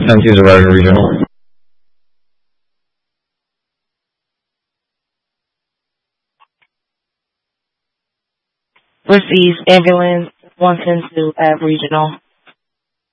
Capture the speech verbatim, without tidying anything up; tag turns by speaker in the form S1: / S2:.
S1: ten two Verizon Regional.
S2: Receives ambulance one ten two at Regional.